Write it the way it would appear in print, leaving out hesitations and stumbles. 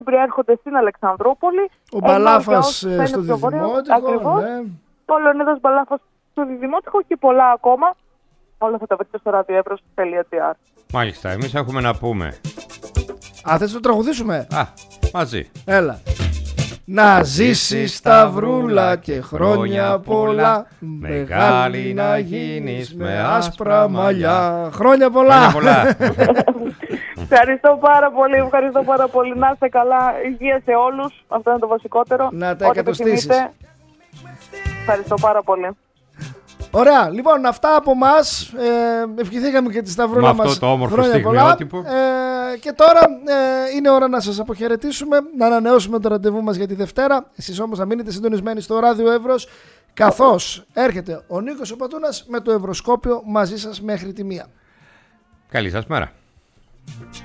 έρχονται στην Αλεξανδρούπολη. Ο Μπαλάφας στο Διδημότυχο. Ακριβώς. Ο Λεωνίδας Μπαλάφας στο Διδημότυχο και πολλά ακόμα. Όλα θα τα βρείτε στο radioevros.gr. Μάλιστα, εμείς έχουμε να πούμε. Θες να το τραγουδήσουμε? Μαζί. Έλα. Να ζήσεις Σταυρούλα και χρόνια πολλά, μεγάλη να γίνεις με άσπρα μαλλιά. Χρόνια πολλά. Ευχαριστώ πάρα πολύ. Να είστε καλά, υγεία σε όλους. Αυτό είναι το βασικότερο. Να τα εκατοστήσεις. Ευχαριστώ πάρα πολύ. Ωραία, λοιπόν, αυτά από εμάς. Ευχηθήκαμε και τη Σταυρούλα μας. Με αυτό το όμορφο χρόνια στιγμιότυπο. Και τώρα είναι ώρα να σας αποχαιρετήσουμε, να ανανεώσουμε το ραντεβού μας για τη Δευτέρα. Εσείς όμως να μείνετε συντονισμένοι στο Ράδιο Εύρος, καθώς έρχεται ο Νίκος ο Πατούνας με το Ευρωσκόπιο μαζί σας μέχρι τη 1. Καλή σας μέρα.